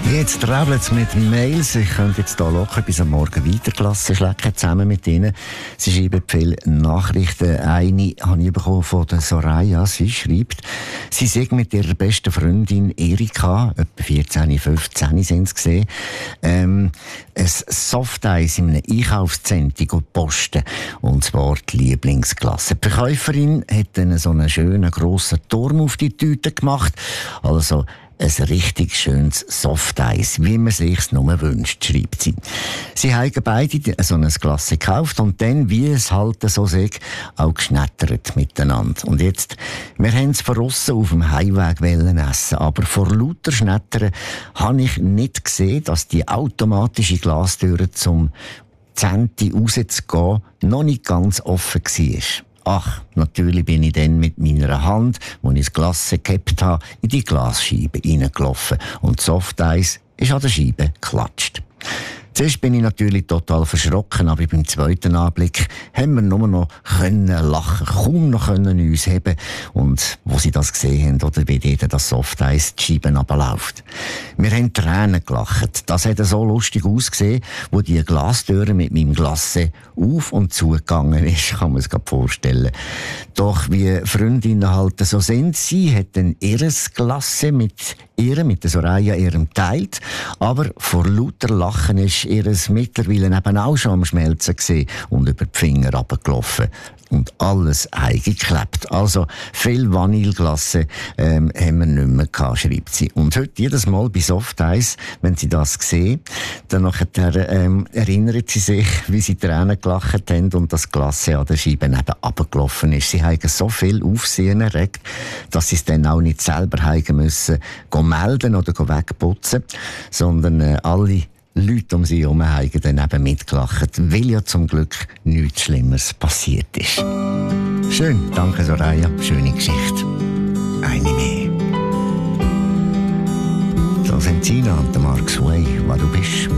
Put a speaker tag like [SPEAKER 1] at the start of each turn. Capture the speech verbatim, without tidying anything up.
[SPEAKER 1] Jetzt trabbelt es mit Mails. Ich könnte jetzt hier locker bis am Morgen weiter Klasse schlecken, zusammen mit Ihnen. Sie schreiben viele Nachrichten. Eine habe ich bekommen von der Soraya. Sie schreibt, sie sei mit ihrer besten Freundin Erika, etwa vierzehn, fünfzehn sind sie gesehen, ähm, ein Softeis in einem Einkaufszentrum posten. Und zwar die Lieblingsklasse. Die Verkäuferin hat dann so einen schönen grossen Turm auf die Tüte gemacht. Also ein richtig schönes Softeis, wie man sich's nur wünscht, schreibt sie. Sie haben beide so ein Glas gekauft und dann, wie es halt so sagt, auch geschnettert miteinander. Und jetzt, wir haben es von aussen auf dem Heimweg essen, aber vor lauter Schnettern habe ich nicht gesehen, dass die automatische Glastüre zum Zenti rauszugehen noch nicht ganz offen war. Ach, natürlich bin ich dann mit meiner Hand, wo ich das Glas gehabt habe, in die Glasscheibe reingelaufen und das Softeis ist an der Scheibe geklatscht. Zuerst bin ich natürlich total verschrocken, aber beim zweiten Anblick haben wir nur noch können lachen, kaum noch können uns heben. Und wo sie das gesehen haben, oder wie dort das Softeis die Scheiben runterläuft. Wir haben Tränen gelacht. Das hat so lustig ausgesehen, wo die Glastüre mit meinem Glasse auf und zugegangen ist, kann man es gerade vorstellen. Doch wie Freundinnen halt so sind, sie hat dann ihres Glasse mit ihr, mit der Soraya, ihrem teilt, aber vor lauter Lachen ist ihres mittlerweile eben auch schon am Schmelzen gewesen und über die Finger runtergelaufen. Und alles eingeklebt. Also viel Vanilleglasse ähm, haben wir nicht mehr gehabt, schreibt sie. Und heute jedes Mal bei Softeis, wenn sie das sehen, dann nachher, ähm, erinnert sie sich, wie sie Tränen gelacht haben und das Glasse an der Scheibe eben runtergelaufen ist. Sie haben so viel Aufsehen erregt, dass sie es dann auch nicht selber haben müssen, gehen melden oder gehen wegputzen, sondern äh, alle Leute um sie herum haben dann eben mitgelacht, weil ja zum Glück nichts Schlimmeres passiert ist. Schön, danke Soraya, schöne Geschichte. Eine mehr. Da sind Sina und der Mark Sway, wo du bist.